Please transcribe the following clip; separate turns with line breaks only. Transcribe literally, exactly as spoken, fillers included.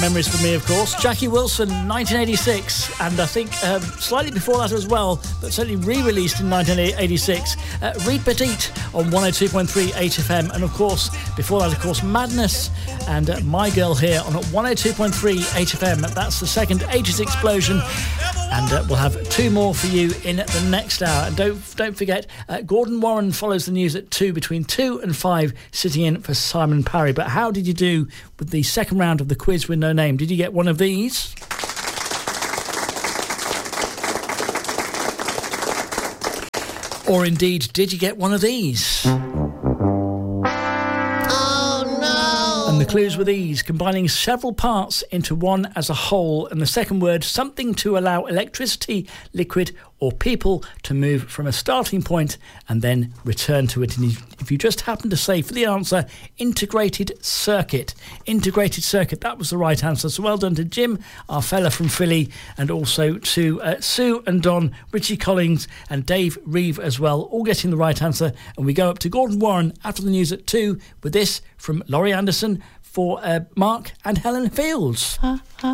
Memories for me, of course. Jackie Wilson, nineteen eighty-six, and I think um, slightly before that as well, but certainly re-released in nineteen eighty-six. Uh, Reed Petite on one oh two point three H F M, and of course, before that, of course, Madness and uh, My Girl here on one oh two point three H F M. That's the second ages explosion, and uh, we'll have two more for you in the next hour. And don't don't forget, uh, Gordon Warren follows the news at two, between two and five, sitting in for Simon Parry. But how did you do with the second round of the quiz with no name? Did you get one of these? Or indeed, did you get one of these? And the clues were these: combining several parts into one as a whole, and the second word, something to allow electricity, liquid or people to move from a starting point and then return to it. And if you just happen to say for the answer, integrated circuit, integrated circuit, that was the right answer. So well done to Jim, our fella from Philly, and also to uh, Sue and Don, Richie Collins and Dave Reeve as well, all getting the right answer. And we go up to Gordon Warren after the news at two with this from Laurie Anderson for uh, Mark and Helen Fields. Uh, uh.